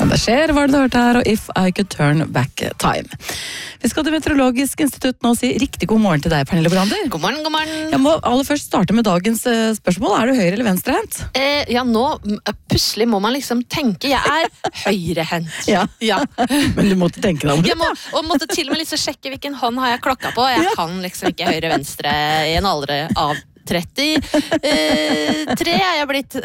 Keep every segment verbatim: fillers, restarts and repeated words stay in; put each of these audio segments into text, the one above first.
det skjer, var det du hørte her, og If I Could Turn Back Time. Vi skal til Meteorologisk institutt nå og si riktig god morgen til deg, Pernille Borander. God morgen, god morgen. Jeg må aller først starte med dagens uh, spørsmål. Er du høyre- eller venstrehendt? Eh, ja, nå plutselig må man liksom tenke. Jeg er høyrehendt. Ja. Ja. Men du måtte tenke deg om litt. Jeg må, og måtte til og med liksom sjekke hvilken hånd har jeg klokka på. Jeg Ja. kan liksom ikke høyre-venstre i en alder av trettitre er jeg blitt.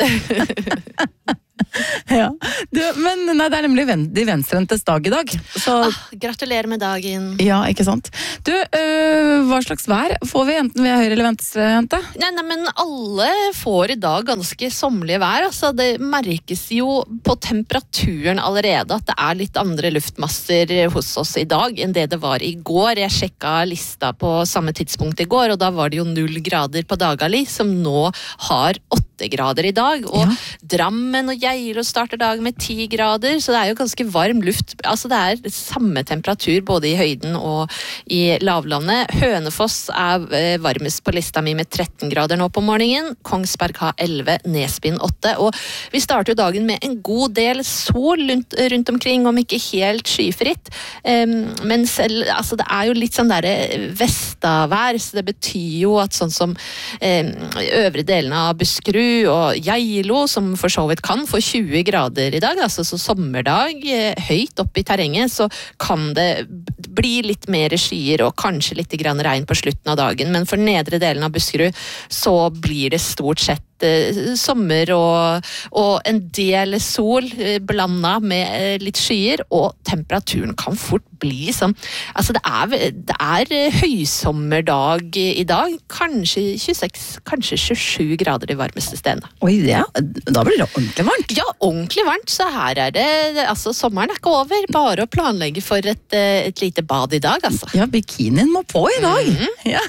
Ja. Du, men nei, det er nemlig ven de venstrehendtes dag i dag. Så, Ah, gratulerer med dagen. ja, ikke sant? Du, øh, hva slags vær får vi, enten vi er høyre- eller venstrehendte? Nei, nei, men alle får i dag ganske sommerlige vær. Altså, det merkes jo på temperaturen allerede at det er litt andre luftmasser hos oss i dag enn det det var i går. Jeg sjekka lista på samme tidspunkt i går, og da var det jo null grader på Dagali, som nå har åtte grader i dag. Og Ja. Drammen og Geilo starter dagen med ti grader, så det er jo ganske varm luft. Altså, det er samme temperatur både i høyden og i lavlandet. Hønefoss er eh, varmest på lista mi med tretten grader nå på morgenen. Kongsberg har elleve, Nesbyen åtte. Og vi starter jo dagen med en god del sol rundt, rundt omkring, om ikke helt skyfritt. Um, men selv, altså, det er jo litt sånn der vestavær, så det betyr jo at sånn som um, øvre delene av Buskerud og Geilo, som for så vidt kan få tjue grader i dag, altså så sommerdag, eh, høyt opp i terrenget, så kan det bli litt mer skyer og kanskje litt grann regn på slutten av dagen, men for nedre delen av Buskerud så blir det stort sett eh, sommer og, og en del sol eh, blanda med eh, litt skyer, og temperaturen kan fort bli sånn, altså det er, det er eh, høysommerdag i dag, kanskje tjueseks, kanskje tjuesju grader de varmeste stedene. Oi, ja, da blir det ordentlig varmt. Ja, ordentlig varmt, så her er det, altså sommeren er ikke over, bare å planlegge for et, eh, et lite bad i dag, altså. Ja, bikinien må på i dag. Ja.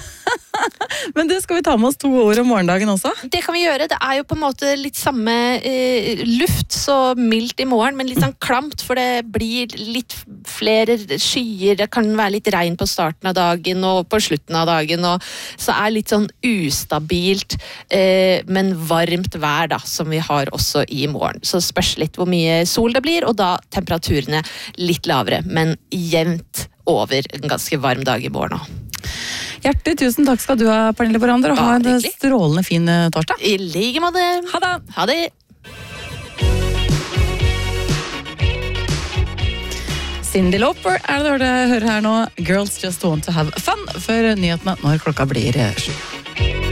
Men du, skal vi ta med oss to ord om morgendagen også? Det kan vi gjøre, det er jo på en måte litt samme eh, luft, så mildt i morgen, men litt sånn klamt, for det blir litt flere skyer, det kan være litt regn på starten av dagen og på slutten av dagen, og så er litt sånn ustabilt, eh, men varmt vær da, som vi har også i morgen. Så spørs litt hvor mye sol det blir, og da temperaturene litt lavere, men jevnt over en ganske varm dag i morgen også. Hjertelig tusen takk skal du ha, Pernille Borander, og ha Ja, en hyggelig. strålende fin eh, torsdag. I like måte. Ha det! Ha det! Cyndi Lauper er det du hører her nå. Girls Just Want To Have Fun, før nyhetene når klokka blir eh, sju.